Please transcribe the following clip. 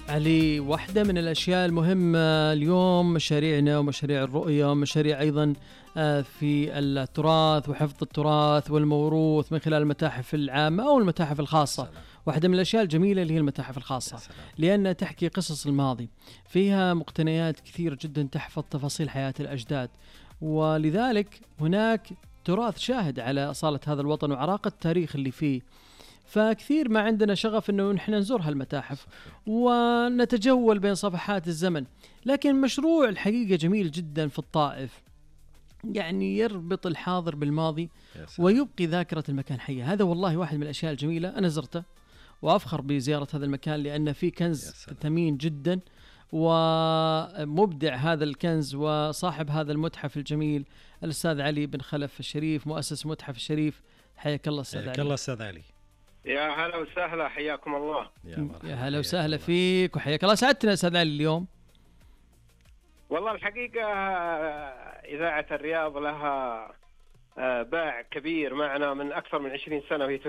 علي، واحدة من الأشياء المهمة اليوم مشاريعنا ومشاريع الرؤية ومشاريع أيضا في التراث وحفظ التراث والموروث من خلال المتاحف العامة أو المتاحف الخاصة. سلام. واحدة من الأشياء الجميلة اللي هي المتاحف الخاصة، لأنها تحكي قصص الماضي، فيها مقتنيات كثير جدا تحفظ تفاصيل حياة الأجداد، ولذلك هناك تراث شاهد على أصالة هذا الوطن وعراقة التاريخ اللي فيه. فكثير ما عندنا شغف انه نحن نزور هالمتاحف ونتجول بين صفحات الزمن. لكن مشروع الحقيقة جميل جدا في الطائف، يعني يربط الحاضر بالماضي ويبقي ذاكرة المكان حية. هذا والله واحد من الأشياء الجميلة، أنا زرته وأفخر بزيارة هذا المكان لأن فيه كنز ثمين جدا ومبدع هذا الكنز. وصاحب هذا المتحف الجميل الأستاذ علي بن خلف الشريف، مؤسس متحف الشريف. حياك الله أستاذ علي. حياك الله أستاذ علي. يا هلا وسهلا، حياكم الله. يا هلا وسهلا فيك وحياك الله. سعدتنا أستاذ علي اليوم. والله الحقيقة إذاعة الرياض لها باع كبير معنا من أكثر من 20 سنة وهي